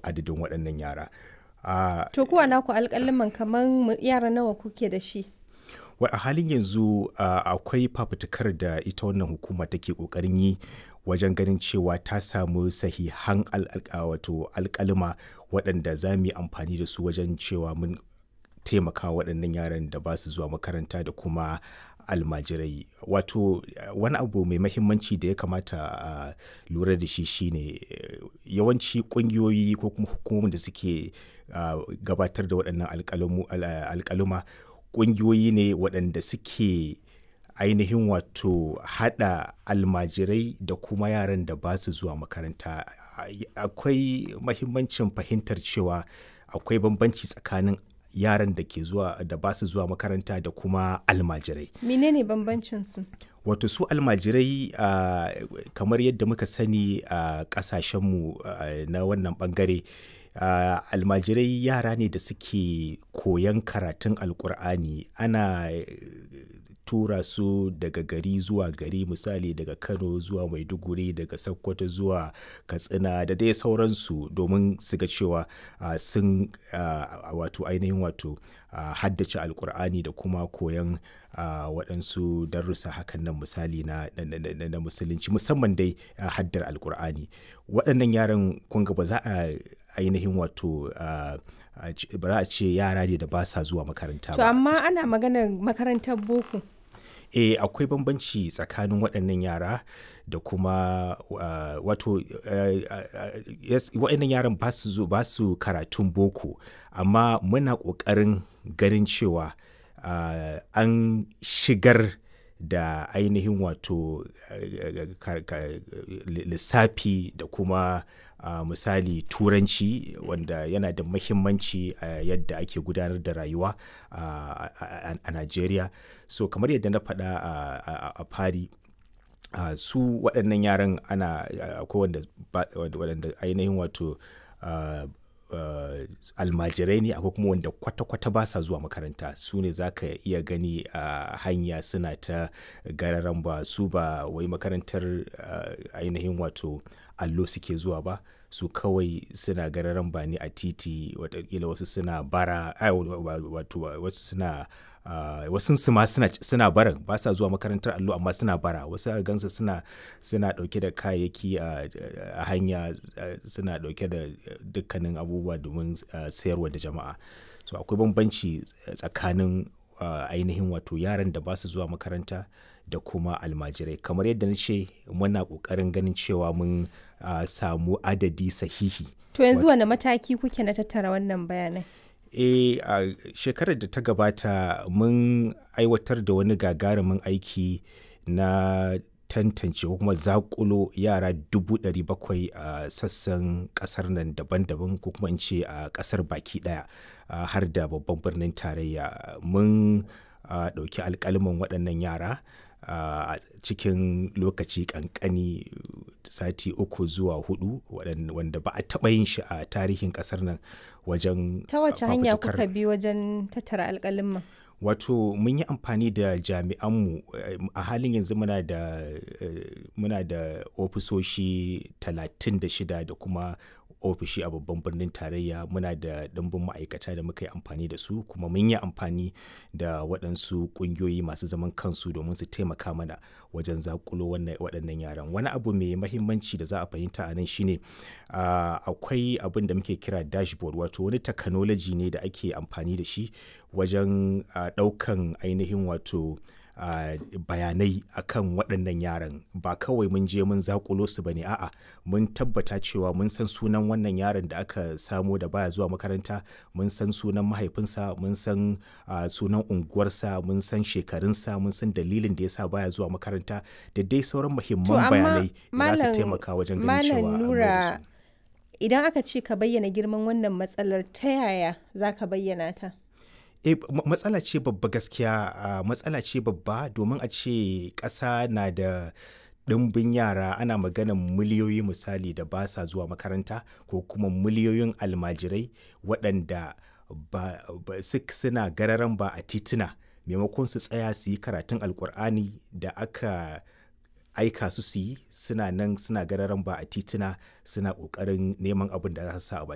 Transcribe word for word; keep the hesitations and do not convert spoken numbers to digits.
adadin waɗannan yara. Uh, To kuwa naku alƙaliman kaman yara nawa kuke da shi? A halin yanzu uh, akwai fafutukar da ita wannan hukuma take ƙoƙarin yi wajen ganin cewa ta samu sahihan wato alƙalima waɗanda za mu yi amfani da su wajen cewa mun taimaka waɗannan yaran da ba su zuwa makaranta da kuma almajirai. Wato wani abu mai mahimmanci da ya kamata a lura da shi shine yawanci ƙungiyoyi ko kuma hukumomin da suke uh, gabatar da waɗannan alƙaluma ƙungiyoyi ne waɗanda suke ainihin wato haɗa almajirai da kuma yaran da ba su zuwa makaranta. Akwai mahimmancin fahimtar cewa akwai bambanci tsakanin yaran da ke zuwa da ba su zuwa makaranta da kuma almajirai. Menene bambancin su? Wato su almajirai uh, kamar yadda muka sani a uh, ƙasashenmu uh, na wannan ɓangare uh, almajirai yara ne da suke koyan karatun alkur'ani. Ana tura su daga gari zuwa gari, misali daga Kano zuwa Maiduguri, daga Sokoto zuwa Katsina da dai sauransu domin su ga cewa uh, sun uh, wato ainihin wato uh, haddace alkur'ani da kuma koyan uh, waɗansu darussa hakan nan misali na, na, na, na musulunci musamman dai uh, haddar alkur'ani. Waɗannan yaran kun ga ba za a ainihin wato uh, ba za a ce yara ne da ba sa zuwa makaranta ba. To amma ana maganar makarantar boko. Eh akwai bambanci tsakanin waɗannan yara da kuma uh, wato uh, uh, yes, waɗannan yaran ba su zo ba su karatun boko amma muna ƙoƙarin ganin cewa uh, an shigar da ainihin wato uh, lissafi da kuma uh, misali turanci wanda yana da mahimmanci a uh, yadda ake gudanar da rayuwa uh, a, a Najeriya. So kamar yadda na faɗa a, a, a fari uh, su waɗannan yaran ana akwai wanda waɗanda ainihin wato uh, Uh, almajirai ne, akwai kuma wanda kwata-kwata ba sa zuwa makaranta. Su ne za ka iya gani a uh, hanya suna ta gararan ba su ba wai makarantar uh, ainihin wato allo suke zuwa ba, su kawai suna gararan ba ne a titi, watakila wasu suna bara wato wasu suna Uh, wasu su ma suna, suna barin ba sa zuwa makarantar allo amma suna bara. Wasu a gansa suna suna dauke da kayayyaki a uh, uh, hanya uh, suna dauke da dukkanin abubuwa domin uh, sayarwa da jama'a. So akwai bambanci tsakanin uh, ainihin wato yaran da ba su zuwa makaranta da kuma almajirai. Kamar yadda na ce muna kokarin ganin cewa mun uh, samu adadi sahihi. To yanzu wane mataki kuke na tattara wannan bayanai? E a uh, shekarar da ta gabata mun aiwatar da wani gagarumin aiki na tantance ko kuma zakulo yara dubu ɗari bakwai a uh, sassan ƙasar nan daban-daban ko kuma in ce a uh, ƙasar baki ɗaya uh, har da babban birnin tarayya. Mun uh, ɗauki alƙaliman waɗannan yara a uh, cikin lokaci ƙanƙani sati uku zuwa hudu wanda ba a taɓa yin shi a tarihin ƙasar nan wajen ta wace hanya kuka bi wajen tattara alƙalin? Wato mun yi amfani da jami'anmu a halin yanzu muna da muna da ofisoshi talatin da shida da kuma ofishi a babban birnin tarayya. Muna da ɗimbin ma'aikata da muka yi amfani da su kuma mun yi amfani da waɗansu ƙungiyoyi masu zaman kansu domin su taimaka mana wajen zakulo waɗannan yaran. Wani abu mai mahimmanci da za a fahimta a nan shine uh, akwai abin da muke kira dashboard, wato wani technology ne da ake amfani da shi wajen uh, ɗaukan ainihin wato Uh, bayanai akan waɗannan yaran. Ba kawai mun je mun zakulo su bane, a'a mun tabbata cewa mun san sunan wannan yaron da aka samo da baya zuwa makaranta, mun san sunan mahaifinsa, mun san uh, sunan unguwarsa, mun san shekarunsa, mun san dalilin da yasa baya zuwa makaranta da dai sauran muhimman bayanai da za su taimaka wajen ganin cewa Malam Nura, idan aka ce ka bayyana girman wannan matsalar ta yaya za ka bayyana ta? E, matsala ce babba gaskiya, uh, matsala ce babba domin a ce ƙasa na da ɗimbin yara, ana maganan miliyoyi misali da ba sa zuwa makaranta ko kuma miliyoyin almajirai waɗanda ba, ba suna gararan ba a tituna maimakon su tsaya su yi karatun alkur'ani da aka aika su su yi, suna nan suna gararan ba a tituna suna ƙoƙarin neman abin da za su sa a